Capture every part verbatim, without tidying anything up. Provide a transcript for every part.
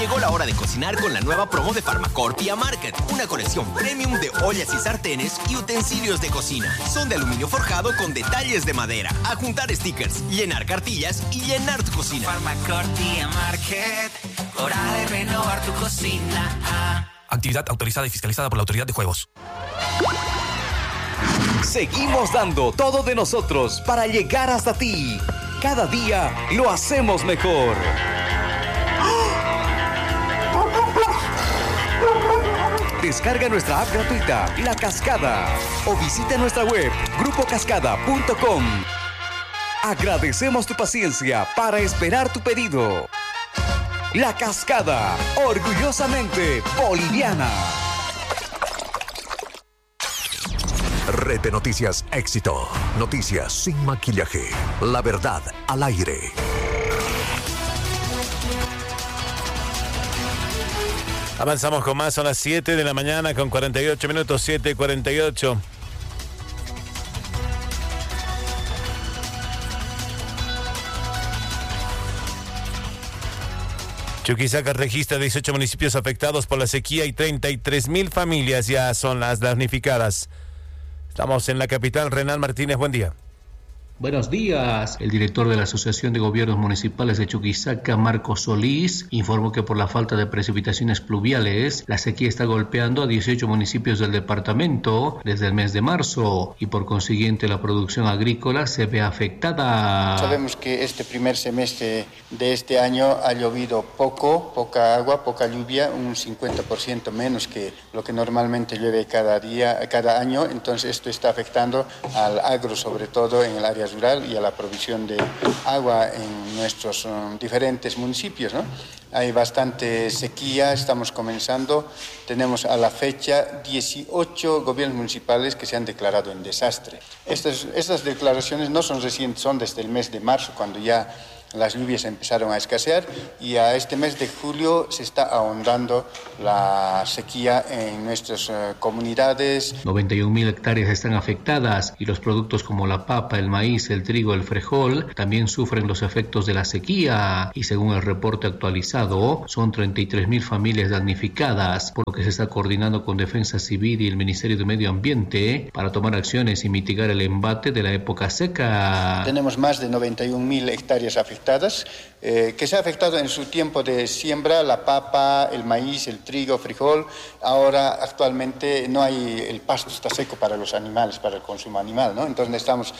Llegó la hora de cocinar con la nueva promo de Pharmacorp Market. Una colección premium de ollas y sartenes y utensilios de cocina. Son de aluminio forjado con detalles de madera. A juntar stickers, llenar cartillas y llenar tu cocina. Pharmacorp Market. Hora de renovar tu cocina. Actividad autorizada y fiscalizada por la Autoridad de Juegos. Seguimos dando todo de nosotros para llegar hasta ti. Cada día lo hacemos mejor. Descarga nuestra app gratuita, La Cascada, o visita nuestra web, grupo cascada punto com. Agradecemos tu paciencia para esperar tu pedido. La Cascada, orgullosamente boliviana. Red de Noticias Éxito. Noticias sin maquillaje. La verdad al aire. Avanzamos con más, son las siete de la mañana con cuarenta y ocho minutos, siete y cuarenta y ocho. Chuquisaca registra dieciocho municipios afectados por la sequía y treinta y tres mil familias ya son las damnificadas. Estamos en la capital. Renan Martínez, buen día. Buenos días. El director de la Asociación de Gobiernos Municipales de Chuquisaca, Marcos Solís, informó que por la falta de precipitaciones pluviales, la sequía está golpeando a dieciocho municipios del departamento desde el mes de marzo y por consiguiente la producción agrícola se ve afectada. Sabemos que este primer semestre de este año ha llovido poco, poca agua, poca lluvia, un cincuenta por ciento menos que lo que normalmente llueve cada día, cada año. Entonces esto está afectando al agro, sobre todo en el área rural, y a la provisión de agua en nuestros um, diferentes municipios, ¿no? Hay bastante sequía, estamos comenzando, tenemos a la fecha dieciocho gobiernos municipales que se han declarado en desastre. Estas, estas declaraciones no son recientes, son desde el mes de marzo, cuando ya las lluvias empezaron a escasear, y a este mes de julio se está ahondando la sequía en nuestras uh, comunidades. noventa y un mil hectáreas están afectadas y los productos como la papa, el maíz, el trigo, el frijol también sufren los efectos de la sequía, y según el reporte actualizado son treinta y tres mil familias damnificadas, por lo que se está coordinando con Defensa Civil y el Ministerio de Medio Ambiente para tomar acciones y mitigar el embate de la época seca. Tenemos más de noventa y un mil hectáreas afectadas, eh, que se ha afectado en su tiempo de siembra, la papa, el maíz, el trigo, frijol. Ahora actualmente no hay, el pasto está seco para los animales, para el consumo animal, ¿no? Entonces necesitamos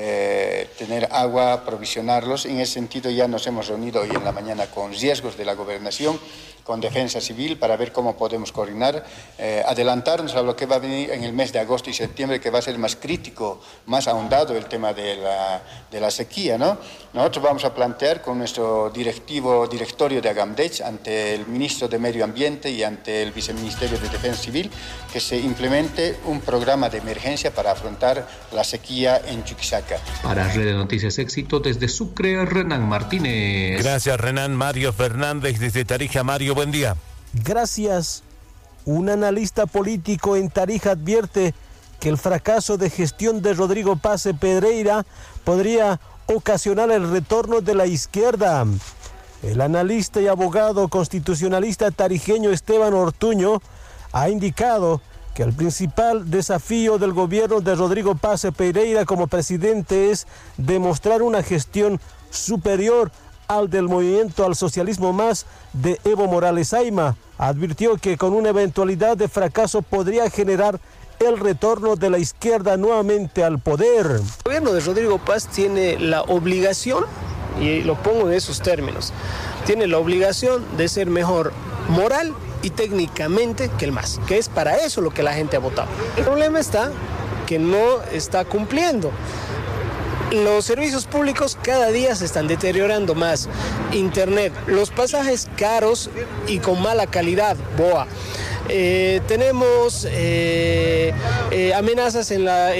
eh, tener agua, provisionarlos. En ese sentido ya nos hemos reunido hoy en la mañana con riesgos de la gobernación, con Defensa Civil, para ver cómo podemos coordinar, eh, adelantarnos a lo que va a venir en el mes de agosto y septiembre, que va a ser más crítico, más ahondado el tema de la, de la sequía, ¿no? Nosotros vamos a plantear con nuestro directivo, directorio de Agamdech, ante el ministro de Medio Ambiente y ante el viceministerio de Defensa Civil, que se implemente un programa de emergencia para afrontar la sequía en Chuquisaca. Para Red de Noticias Éxito, desde Sucre, Renan Martínez. Gracias, Renan. Mario Fernández desde Tarija. Mario, buen día. Gracias. Un analista político en Tarija advierte que el fracaso de gestión de Rodrigo Paz Pereira podría ocasionar el retorno de la izquierda. El analista y abogado constitucionalista tarijeño Esteban Ortuño ha indicado que el principal desafío del gobierno de Rodrigo Paz Pereira como presidente es demostrar una gestión superior al del movimiento al socialismo más de Evo Morales Ayma. Advirtió que con una eventualidad de fracaso podría generar el retorno de la izquierda nuevamente al poder. El gobierno de Rodrigo Paz tiene la obligación, y lo pongo en esos términos, tiene la obligación de ser mejor moral y técnicamente que el M A S, que es para eso lo que la gente ha votado. El problema está que no está cumpliendo. Los servicios públicos cada día se están deteriorando más. Internet, los pasajes caros y con mala calidad, B O A. Eh, tenemos eh, eh, amenazas en la, eh,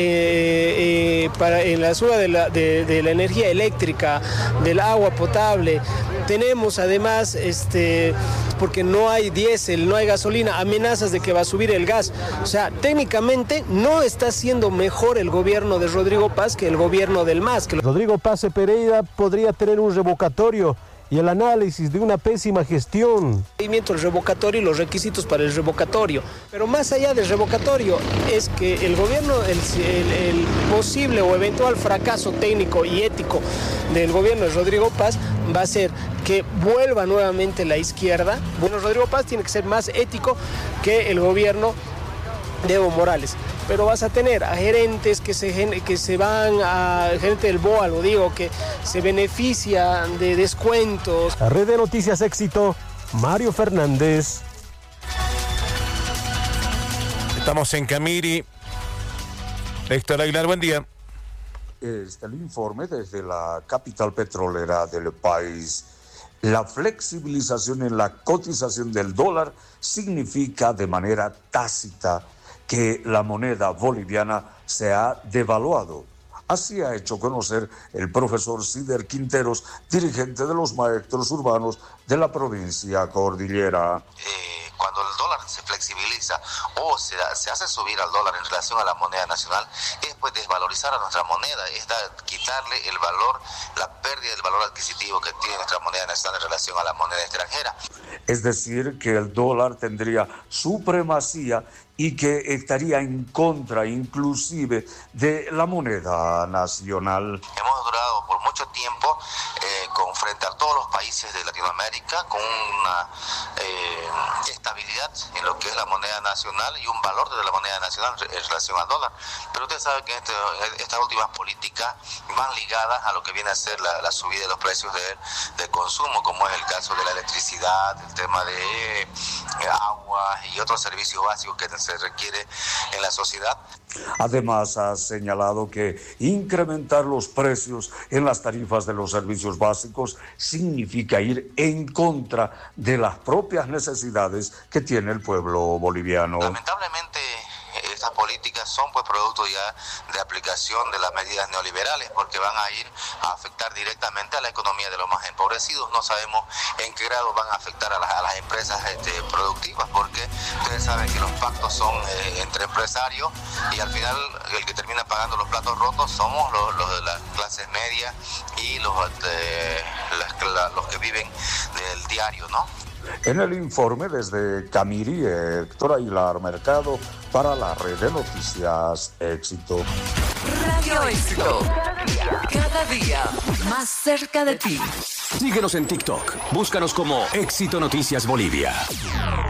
eh, para, en la suba de la, de, de la energía eléctrica, del agua potable. Tenemos además, este, porque no hay diésel, no hay gasolina, amenazas de que va a subir el gas. O sea, técnicamente no está siendo mejor el gobierno de Rodrigo Paz que el gobierno del M A S. Rodrigo Paz Pereira podría tener un revocatorio y el análisis de una pésima gestión. El revocatorio y los requisitos para el revocatorio. Pero más allá del revocatorio es que el gobierno, el, el, el posible o eventual fracaso técnico y ético del gobierno de Rodrigo Paz va a ser que vuelva nuevamente la izquierda. Bueno, Rodrigo Paz tiene que ser más ético que el gobierno de Evo Morales. Pero vas a tener a gerentes que se, que se van a gerente del B O A, lo digo, que se beneficia de descuentos. La red de noticias Éxito, Mario Fernández. Estamos en Camiri. Héctor Aguilar, buen día. Este el informe desde la capital petrolera del país. La flexibilización en la cotización del dólar significa de manera tácita que la moneda boliviana se ha devaluado. Así ha hecho conocer el profesor Cider Quinteros, dirigente de los maestros urbanos de la provincia cordillera. Eh, cuando el dólar se flexibiliza o se, se hace subir al dólar en relación a la moneda nacional, es pues desvalorizar a nuestra moneda, es dar, quitarle el valor, la pérdida del valor adquisitivo que tiene nuestra moneda nacional en relación a la moneda extranjera. Es decir, que el dólar tendría supremacía y que estaría en contra inclusive de la moneda nacional. Hemos durado por mucho tiempo eh, con frente a todos los países de Latinoamérica con una eh, estabilidad en lo que es la moneda nacional y un valor de la moneda nacional en relación al dólar. Pero usted sabe que este, estas últimas políticas van ligadas a lo que viene a ser la, la subida de los precios de, de consumo, como es el caso de la electricidad, el tema de eh, agua y otros servicios básicos que se requiere en la sociedad. Además, ha señalado que incrementar los precios en las tarifas de los servicios básicos significa ir en contra de las propias necesidades que tiene el pueblo boliviano. Lamentablemente, estas políticas son pues producto ya de aplicación de las medidas neoliberales, porque van a ir a afectar directamente a la economía de los más empobrecidos. No sabemos en qué grado van a afectar a las, a las empresas este, productivas, porque ustedes saben que los pactos son eh, entre empresarios y al final el que termina pagando los platos rotos somos los, los de las clases medias y los, eh, las, la, los que viven del diario, ¿no? En el informe desde Camiri, Héctor Aguilar Mercado para la red de noticias Éxito. Radio Éxito. Cada día, cada día más cerca de ti. Síguenos en TikTok. Búscanos como Éxito Noticias Bolivia.